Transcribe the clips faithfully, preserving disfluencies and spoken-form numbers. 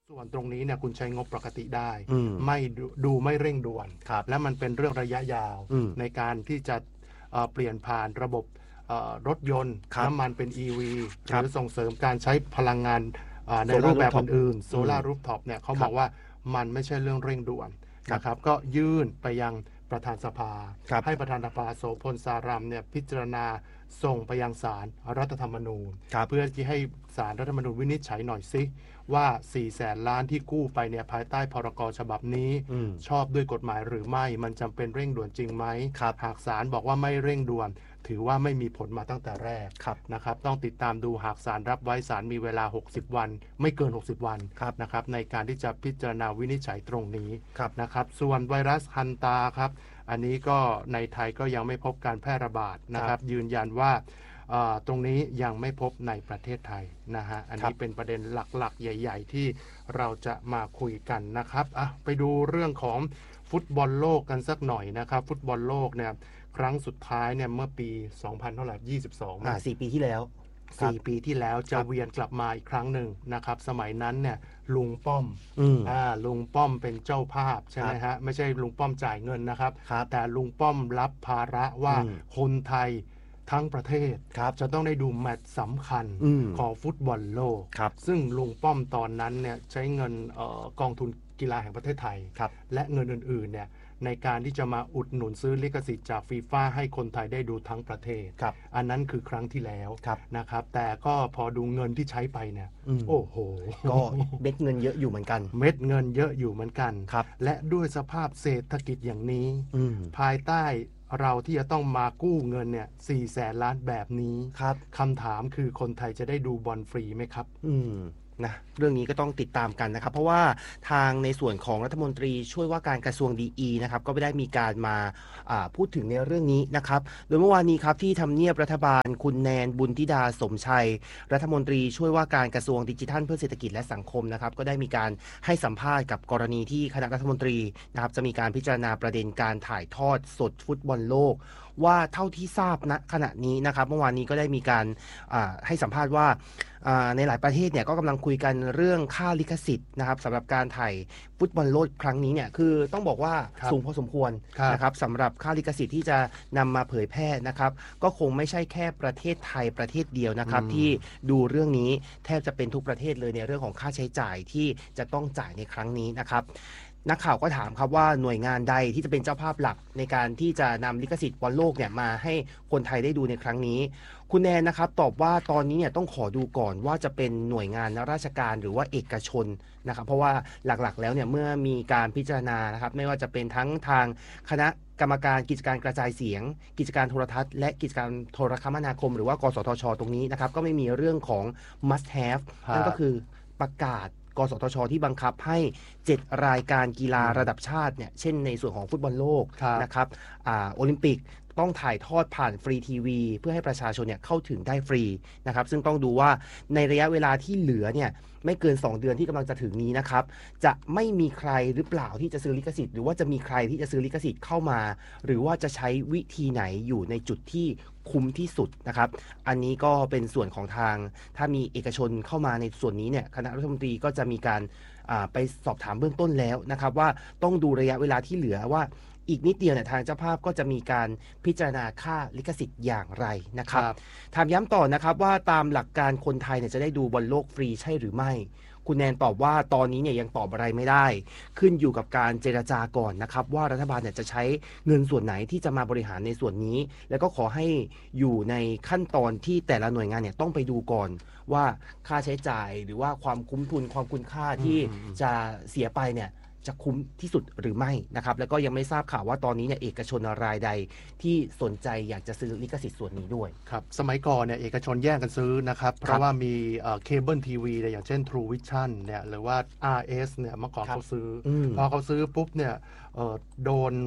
ส่วนตรงนี้เนี่ยคุณใช้งบปกติได้ไม่ดูไม่เร่งด่วนและมันเป็นเรื่องระยะยาวในการที่จะเปลี่ยนผ่านระบบรถยนต์น้ำมันเป็น อี วี หรือส่งเสริมการใช้พลังงานในรูปแบบอื่นๆโซลาร์รูฟท็อปเนี่ยเขาบอกว่ามันไม่ใช่เรื่องเร่งด่วนนะครับก็ยื่นไปยังประธานสภาให้ประธานสภาโสพลสารัมเนี่ยพิจารณาส่งไปยังศาลรัฐธรรมนูญเพื่อที่ให้ศาลรัฐธรรมนูญวินิจฉัยหน่อยซิว่าสี่แสนล้านที่กู้ไปเนี่ยภายใต้พรกฉบับนี้ชอบด้วยกฎหมายหรือไม่มันจำเป็นเร่งด่วนจริงไหมหากศาลบอกว่าไม่เร่งด่วนถือว่าไม่มีผลมาตั้งแต่แรกนะครับต้องติดตามดูหากศาลรับไว้ศาลมีเวลาหกสิบวันไม่เกินหกสิบวันนะครับในการที่จะพิจารณาวินิจฉัยตรงนี้นะครับส่วนไวรัสฮันตาครับอันนี้ก็ในไทยก็ยังไม่พบการแพร่ระบาดนะครับยืนยันว่าตรงนี้ยังไม่พบในประเทศไทยนะฮะอันนี้เป็นประเด็นหลักๆใหญ่ๆที่เราจะมาคุยกันนะครับอ่ะไปดูเรื่องของฟุตบอลโลกกันสักหน่อยนะครับฟุตบอลโลกเนี่ยครั้งสุดท้ายเนี่ยเมื่อปีสองพันเท่าไหร่ยี่สิบสองอ่าสี่ปีที่แล้วสี่ปีที่แล้วจะเวียนกลับมาอีกครั้งหนึ่งนะครับสมัยนั้นเนี่ยลุงป้อมอ่าลุงป้อมเป็นเจ้าภาพใช่ไหมฮะไม่ใช่ลุงป้อมจ่ายเงินนะครับแต่ลุงป้อมรับภาระว่าคนไทยทั้งประเทศจะต้องได้ดูแมตช์สำคัญของฟุตบอลโลกซึ่งลุงป้อมตอนนั้นเนี่ยใช้เงินเอ่อกองทุนกีฬาแห่งประเทศไทยและเงินอื่นๆเนี่ยในการที่จะมาอุดหนุนซื้อลิขสิทธิ์จากฟีฟ่าให้คนไทยได้ดูทั้งประเทศอันนั้นคือครั้งที่แล้วนะครับแต่ก็พอดูเงินที่ใช้ไปเนี่ยโอ้โหก็เม็ดเงินเยอะอยู่เหมือนกันเม็ดเงินเยอะอยู่เหมือนกันและด้วยสภาพเศรษฐกิจอย่างนี้ภายใต้เราที่จะต้องมากู้เงินเนี่ยสี่แสนล้านแบบนี้คำถามคือคนไทยจะได้ดูบอลฟรีไหมครับอืมนะเรื่องนี้ก็ต้องติดตามกันนะครับเพราะว่าทางในส่วนของรัฐมนตรีช่วยว่าการกระทรวงดีอีนะครับก็ไม่ได้มีการมาพูดถึงในเรื่องนี้นะครับโดยเมื่อวานนี้ครับที่ทำเนียบรัฐบาลคุณแนนบุญธิดาสมชัยรัฐมนตรีช่วยว่าการกระทรวงดิจิทัลเพื่อเศรษฐกิจและสังคมนะครับก็ได้มีการให้สัมภาษณ์กับกรณีที่คณะรัฐมนตรีนะครับจะมีการพิจารณาประเด็นการถ่ายทอดสดฟุตบอลโลกว่าเท่าที่ทราบณขณะนี้นะครับเมื่อวานนี้ก็ได้มีการให้สัมภาษณ์ว่าในหลายประเทศเนี่ยก็กำลังคุยกันเรื่องค่าลิขสิทธิ์นะครับสำหรับการถ่ายฟุตบอลโลกครั้งนี้เนี่ยคือต้องบอกว่าสูงพอสมควรนะครับสำหรับค่าลิขสิทธิ์ที่จะนำมาเผยแพร่นะครับก็คงไม่ใช่แค่ประเทศไทยประเทศเดียวนะครับที่ดูเรื่องนี้แทบจะเป็นทุกประเทศเลยในเรื่องของค่าใช้จ่ายที่จะต้องจ่ายในครั้งนี้นะครับนักข่าวก็ถามครับว่าหน่วยงานใดที่จะเป็นเจ้าภาพหลักในการที่จะนำลิขสิทธิ์บอลโลกเนี่ยมาให้คนไทยได้ดูในครั้งนี้คุณแนนนะครับตอบว่าตอนนี้เนี่ยต้องขอดูก่อนว่าจะเป็นหน่วยงานราชการหรือว่าเอกชนนะครับเพราะว่าหลักๆแล้วเนี่ยเมื่อมีการพิจารณานะครับไม่ว่าจะเป็นทั้งทางคณะกรรมการกิจการกระจายเสียงกิจการโทรทัศน์และกิจการโทรคมนาคมหรือว่ากสทช.ตรงนี้นะครับก็ไม่มีเรื่องของ must have นั่นก็คือประกาศกสทช.ที่บังคับให้เจ็ดรายการกีฬาระดับชาติเนี่ยเช่นในส่วนของฟุตบอลโลกนะครับอ่าโอลิมปิกต้องถ่ายทอดผ่านฟรีทีวีเพื่อให้ประชาชนเนี่ยเข้าถึงได้ฟรีนะครับซึ่งต้องดูว่าในระยะเวลาที่เหลือเนี่ยไม่เกินสองเดือนที่กำลังจะถึงนี้นะครับจะไม่มีใครหรือเปล่าที่จะซื้อลิขสิทธิ์หรือว่าจะมีใครที่จะซื้อลิขสิทธิ์เข้ามาหรือว่าจะใช้วิธีไหนอยู่ในจุดที่คุ้มที่สุดนะครับอันนี้ก็เป็นส่วนของทางถ้ามีเอกชนเข้ามาในส่วนนี้เนี่ยคณะรัฐมนตรีก็จะมีการไปสอบถามเบื้องต้นแล้วนะครับว่าต้องดูระยะเวลาที่เหลือว่าอีกนิดเดียวเนี่ยทางเจ้าภาพก็จะมีการพิจารณาค่าลิขสิทธิ์อย่างไรนะครับถามย้ำต่อนะครับว่าตามหลักการคนไทยเนี่ยจะได้ดูบอลโลกฟรีใช่หรือไม่คุณแนนตอบว่าตอนนี้เนี่ยยังตอบอะไรไม่ได้ขึ้นอยู่กับการเจรจาก่อนนะครับว่ารัฐบาลเนี่ยจะใช้เงินส่วนไหนที่จะมาบริหารในส่วนนี้แล้วก็ขอให้อยู่ในขั้นตอนที่แต่ละหน่วยงานเนี่ยต้องไปดูก่อนว่าค่าใช้จ่ายหรือว่าความคุ้มทุนความคุณค่าที่จะเสียไปเนี่ยจะคุ้มที่สุดหรือไม่นะครับแล้วก็ยังไม่ทราบข่าวว่าตอนนี้เนี่ยเอกชนรายใดที่สนใจอยากจะซื้อลิขสิทธิ์ส่วนนี้ด้วยครับสมัยก่อนเนี่ยเอกชนแย่งกันซื้อนะครับเพราะว่ามีเคเบิลทีวีอย่างเช่น True Vision เนี่ยหรือว่า อาร์ เอส เนี่ยเมื่อก่อนเขาซื้อพอเขาซื้อปุ๊บเนี่ยโดน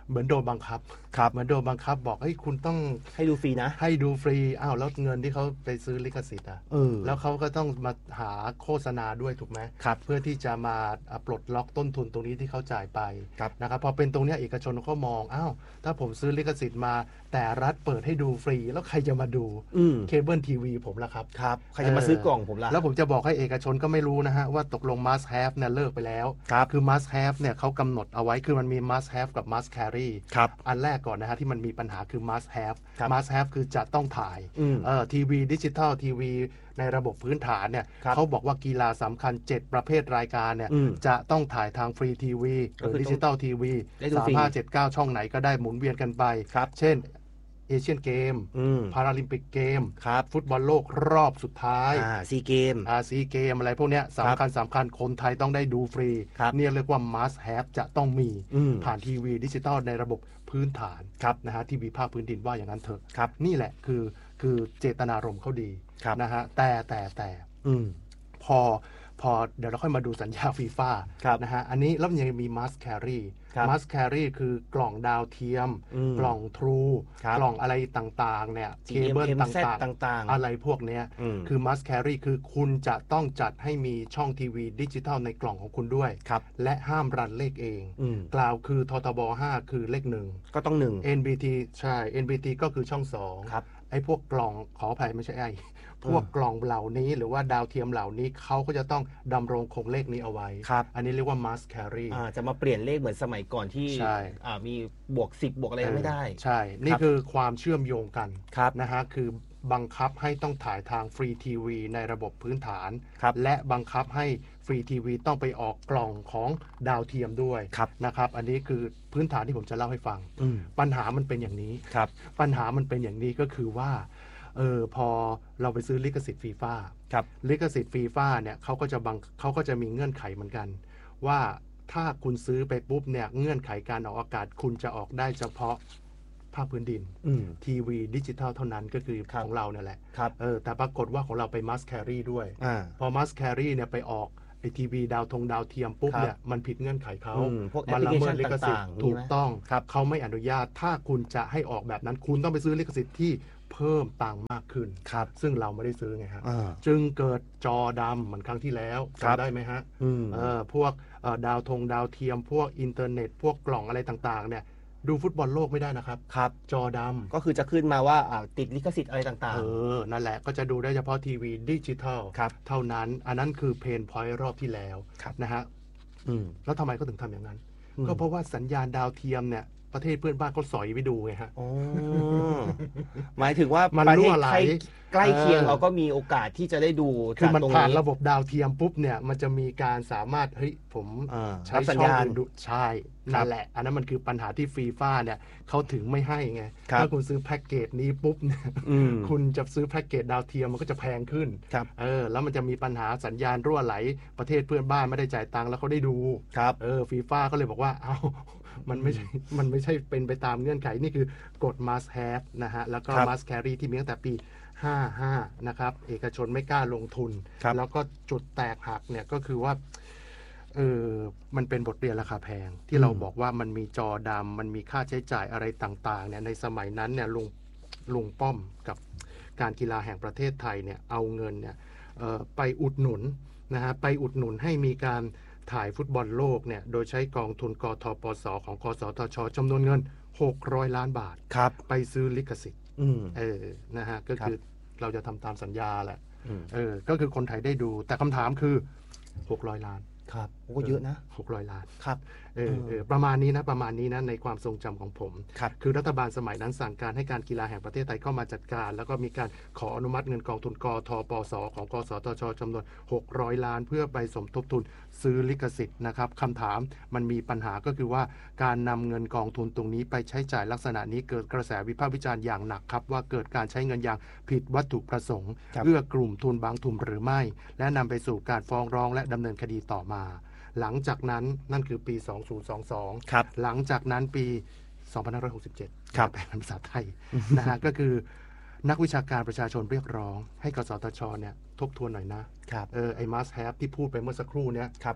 เหมือนโดนบังคับครับเหมือนโดนบังคับบอกเฮ้ยคุณต้องให้ดูฟรีนะให้ดูฟรีอ้าวแล้วเงินที่เขาไปซื้อลิขสิทธิ์อ่ะแล้วเขาก็ต้องมาหาโฆษณาด้วยถูกไหมเพื่อที่จะมาปลดล็อกต้นทุนตรงนี้ที่เขาจ่ายไปนะครับพอเป็นตรงนี้เอกชนเขามองอ้าวถ้าผมซื้อลิขสิทธิ์มาแต่รัฐเปิดให้ดูฟรีแล้วใครจะมาดูเคเบิลทีวีผมล่ะครับครับใครจะมาซื้อกล่องผมล่ะแล้วผมจะบอกให้เอกชนก็ไม่รู้นะฮะว่าตกลง must have เนี่ยเลิกไปแล้วคือ must have เนี่ยเขากำหนดเอาไว้คือมันมี must have กับ must carry อันแรกก่อนนะฮะที่มันมีปัญหาคือ must have must have คือจะต้องถ่ายเอ่อทีวีดิจิตอลทีวีในระบบพื้นฐานเนี่ยเขาบอกว่ากีฬาสำคัญเจ็ดประเภทรายการเนี่ยจะต้องถ่ายทางฟรีทีวีหรือดิจิตอลทีวีสามห้าเจ็ดเก้าช่องไหนก็ได้หมุนเวียนกันไปเช่นเอเชียนเกมพาราลิมปิกเกมฟุตบอลโลกรอบสุดท้ายซีเกมซีเกมอะไรพวกนี้สำคัญสำคัญคนไทยต้องได้ดูฟรีเนี่ยเรียกว่า must have จะต้องมีผ่านทีวีดิจิตอลในระบบพื้นฐานนะฮะทีวีภาคพื้นดินว่าอย่างนั้นเถอะนี่แหละคือคือเจตนารมณ์เขาดีนะฮะแต่แต่แต่พอพอเดี๋ยวเราค่อยมาดูสัญญาฟีฟ่านะฮะอันนี้แล้วยังมี must carry must carry คือกล่องดาวเทียมกล่องทรูกล่องอะไรต่างๆเนี่ยเคเบิลต่างๆอะไรพวกเนี้ยคือ must carry คือคุณจะต้องจัดให้มีช่องทีวีดิจิทัลในกล่องของคุณด้วยและห้ามรันเลขเองกล่าวคือททบห้าคือเลขหนึ่งก็ต้องหนึ่งเอ็น บี ที ใช่ เอ็น บี ที ก็คือช่องสองไอ้พวกกล่องขออภัยไม่ใช่ไอ้พวกกล่องเหล่านี้หรือว่าดาวเทียมเหล่านี้เขาก็จะต้องดำรงคงเลขนี้เอาไว้อันนี้เรียกว่า must carry จะมาเปลี่ยนเลขเหมือนสมัยก่อนที่มีบวกสิบบวกอะไรไม่ได้ใช่นี่คือความเชื่อมโยงกันนะฮะคือบังคับให้ต้องถ่ายทางฟรีทีวีในระบบพื้นฐานและบังคับให้ฟรีทีวีต้องไปออกกล่องของดาวเทียมด้วยนะครับอันนี้คือพื้นฐานที่ผมจะเล่าให้ฟังปัญหามันเป็นอย่างนี้ปัญหามันเป็นอย่างนี้ก็คือว่าเออพอเราไปซื้อลิขสิทธิ์ฟีฟ่าลิขสิทธิ์ฟีฟ่าเนี่ยเขาก็จะบังเขาก็จะมีเงื่อนไขเหมือนกันว่าถ้าคุณซื้อไปปุ๊บเนี่ยเงื่อนไขการออกอากาศคุณจะออกได้เฉพาะภาคพื้นดินทีวีดิจิทัลเท่านั้นก็คือของเราเนี่ยแหละเออแต่ปรากฏว่าของเราไป must carry ด้วยพอ must carry เนี่ยไปออกไอทีวีดาวทงดาวเทียมปุ๊บเนี่ยมันผิดเงื่อนไขเขามันละเมิดลิขสิทธิ์ถูกต้องเขาไม่อนุญาตถ้าคุณจะให้ออกแบบนั้นคุณต้องไปซื้อลิขสิทธิ์ที่เพิ่มตังค์มากขึ้นซึ่งเราไม่ได้ซื้อไงฮะจึงเกิดจอดำเหมือนครั้งที่แล้วจำได้ไหมฮะเออพวกดาวทงดาวเทียมพวกอินเทอร์เน็ตพวกกล่องอะไรต่างๆเนี่ยดูฟุตบอลโลกไม่ได้นะครับครับจอดำก็คือจะขึ้นมาว่าติดลิขสิทธิ์อะไรต่างๆเออนั่นแหละก็จะดูได้เฉพาะทีวีดิจิทัลเท่านั้นอันนั้นคือเพนพอยต์รอบที่แล้วนะฮะแล้วทำไมเขาถึงทำอย่างนั้นก็เพราะว่าสัญญาณดาวเทียมเนี่ยประเทศเพื่อนบ้านเขาสอยไปดูไงฮะหมายถึงว่าประเทศใกล้เคียงเราก็มีโอกาสที่จะได้ดูคือมันผ่านระบบดาวเทียมปุ๊บเนี่ยมันจะมีการสามารถเฮ้ยผมใช้สัญญาณดูใช่นั่นแหละอันนั้นมันคือปัญหาที่ฟีฟ่าเนี่ยเขาถึงไม่ให้ไงถ้าคุณซื้อแพ็กเกจนี้ปุ๊บเนี่ยคุณจะซื้อแพ็กเกจดาวเทียมมันก็จะแพงขึ้นเออแล้วมันจะมีปัญหาสัญญาณรั่วไหลประเทศเพื่อนบ้านไม่ได้จ่ายตังค์แล้วเขาได้ดูเออฟีฟ่าก็เลยบอกว่าเอ้ามันไม่ใช่มันไม่ใช่เป็นไปตามเงื่อนไขนี่คือกฎ must have นะฮะแล้วก็ must carry ที่มีตั้งแต่ปีห้าสิบห้านะครับเอกชนไม่กล้าลงทุนแล้วก็จุดแตกหักเนี่ยก็คือว่าเออมันเป็นบทเรียนราคาแพงที่เราบอกว่ามันมีจอดำมันมีค่าใช้จ่ายอะไรต่างๆเนี่ยในสมัยนั้นเนี่ยลุงลุงป้อมกับการกีฬาแห่งประเทศไทยเนี่ยเอาเงินเนี่ยไปอุดหนุนนะฮะไปอุดหนุนให้มีการถ่ายฟุตบอลโลกเนี่ยโดยใช้กองทุนกทปสของกสทชจำนวนเงินหกร้อยล้านบาทไปซื้อลิขสิทธิ์เออนะฮะก็คือเราจะทำตามสัญญาแหละเออก็คือคนไทยได้ดูแต่คำถามคือหกร้อยล้านครับโอ้เยอะนะหกร้อยล้านครับเออเออประมาณนี้นะประมาณนี้นะในความทรงจำของผมคือรัฐบาลสมัยนั้นสั่งการให้การกีฬาแห่งประเทศไทยเข้ามาจัดการแล้วก็มีการขออนุมัติเงินกองทุนกทปสของกสทชจำนวนหกร้อยล้านเพื่อไปสมทบทุนซื้อลิขสิทธิ์นะครับคำถามมันมีปัญหาก็คือว่าการนำเงินกองทุนตรงนี้ไปใช้จ่ายลักษณะนี้เกิดกระแสวิพากษ์วิจารณ์อย่างหนักครับว่าเกิดการใช้เงินอย่างผิดวัตถุประสงค์เอื้อกลุ่มทุนบางทุนหรือไม่และนำไปสู่การฟ้องร้องและดำเนินคดีต่อมาหลังจากนั้นนั่นคือปีสองพันยี่สิบสองครับหลังจากนั้นปีสองพันห้าร้อยหกสิบเจ็ดครับแปลเป็นภาษาไทย นะฮะก็คือนักวิชาการประชาชนเรียกร้องให้กสทชเนี่ยทบทวนหน่อยนะครับเออไอ้ must have ที่พูดไปเมื่อสักครู่เนี้ยครับต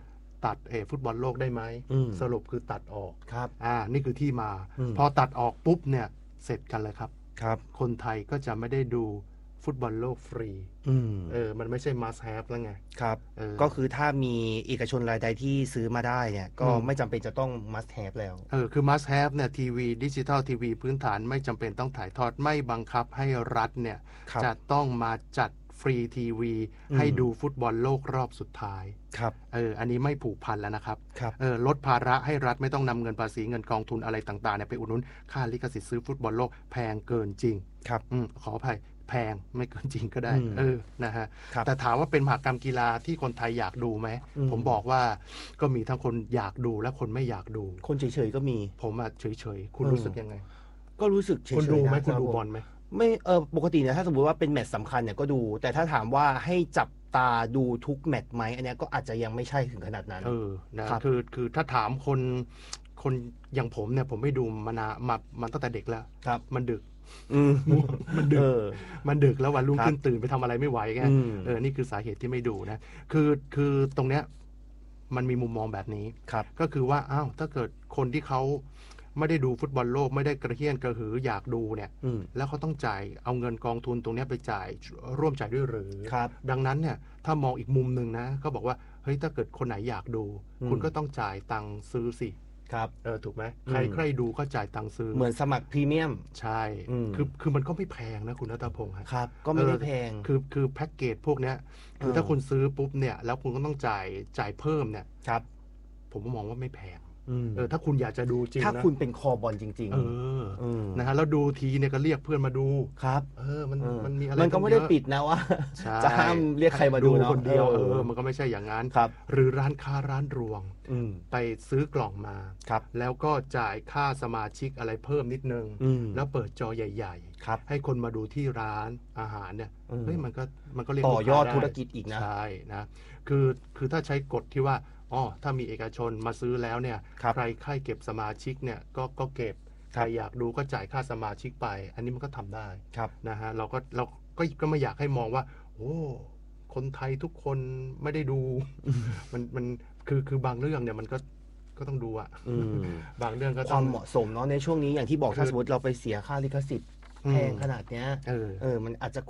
ตัดเออฟุตบอลโลกได้ไหมสรุปคือตัดออกครับอ่านี่คือที่มาพอตัดออกปุ๊บเนี่ยเสร็จกันเลยครับครับคนไทยก็จะไม่ได้ดูฟุตบอลโลกฟรีเออมันไม่ใช่ must have แล้วไงครับก็คือถ้ามีเอกชนรายใดที่ซื้อมาได้เนี่ยก็ไม่จำเป็นจะต้อง must have แล้วเออคือ must have เนี่ยทีวีดิจิทัลทีวีพื้นฐานไม่จำเป็นต้องถ่ายทอดไม่บังคับให้รัฐเนี่ยจะต้องมาจัดฟรีทีวีให้ดูฟุตบอลโลกรอบสุดท้ายครับเอออันนี้ไม่ผูกพันแล้วนะครับครับเออลดภาระให้รัฐไม่ต้องนำเงินภาษีเงินกองทุนอะไรต่างๆเนี่ยไปอุดหนุนค่าลิขสิทธิ์ซื้อฟุตบอลโลกแพงเกินจริงครับอืมขออภัยแพงไม่เกินจริงก็ได้เออนะฮะแต่ถามว่าเป็นมหกรรมกีฬาที่คนไทยอยากดูไหมผมบอกว่าก็มีทั้งคนอยากดูและคนไม่อยากดูคนเฉยๆก็มีผมอ่ะเฉยๆคุณรู้สึกยังไงก็รู้สึกเฉยๆคุณดูไหมคุณดูบอลไหมไม่เออปกติเนี่ยถ้าสมมติว่าเป็นแมตช์สำคัญเนี่ยก็ดูแต่ถ้าถามว่าให้จับตาดูทุกแมตช์ไหมอันนี้ก็อาจจะยังไม่ใช่ถึงขนาดนั้นเออนะคือคือถ้าถามคนคนอย่างผมเนี่ยผมไม่ดูมานานมามันตั้งแต่เด็กแล้วครับมันดึกมันดึกมันดึกแล้ววันรุ่งขึ้นตื่นไปทำอะไรไม่ไหวไงเออนี่คือสาเหตุที่ไม่ดูนะคือคือตรงเนี้ยมันมีมุมมองแบบนี้ก็คือว่าอ้าวถ้าเกิดคนที่เขาไม่ได้ดูฟุตบอลโลกไม่ได้กระเฮี้ยนกระหืออยากดูเนี่ยแล้วเขาต้องจ่ายเอาเงินกองทุนตรงนี้ไปจ่ายร่วมจ่ายด้วยหรือดังนั้นเนี่ยถ้ามองอีกมุมหนึ่งนะเขาบอกว่าเฮ้ยถ้าเกิดคนไหนอยากดูคุณก็ต้องจ่ายตังค์ซื้อสิครับเออถูกไหมใครใครดูก็จ่ายตังค์ซื้อเหมือนสมัครพรีเมียมใช่คือคือมันก็ไม่แพงนะคุณณัฐพงศ์ครับก็ไม่ได้แพงคือคือแพ็กเกจพวกเนี้ยคือถ้าคุณซื้อปุ๊บเนี่ยแล้วคุณก็ต้องจ่ายจ่ายเพิ่มเนี่ยครับผมมองว่าไม่แพงเออถ้าคุณอยากจะดูจริงนะถ้าคุณเป็นคอบอลจริงๆเออนะฮะแล้วดูทีเนี่ยก็เรียกเพื่อนมาดูครับเออมันมันมีอะไรมันก็ไม่ได้ปิดนะว่าจะห้ามเรียกใครมาดูคนเดียวเออมันก็ไม่ใช่อย่างนั้นหรือร้านค้าร้านรวงไปซื้อกล่องมาแล้วก็จ่ายค่าสมาชิกอะไรเพิ่มนิดนึงแล้วเปิดจอใหญ่ๆให้คนมาดูที่ร้านอาหารเนี่ยเฮ้ยมันก็มันก็เรียกต่อยอดธุรกิจอีกนะใช่นะคือคือถ้าใช้กฎที่ว่าอ๋อถ้ามีเอกชนมาซื้อแล้วเนี่ยใครใครเก็บสมาชิกเนี่ยก็ก็เก็บใครอยากดูก็จ่ายค่าสมาชิกไปอันนี้มันก็ทำได้นะฮะเราก็เราก็ก็ไม่อยากให้มองว่าโอ้คนไทยทุกคนไม่ได้ดูมันมันคือคือบางเรื่องเนี่ยมันก็ก็ต้องดูอะบางเรื่องก็ความเหมาะสมเนาะในช่วงนี้อย่างที่บอกถ้าสมมติเราไปเสียค่าลิขสิทธิ์แพงขนาดเนี้ยเออมันอาจจะ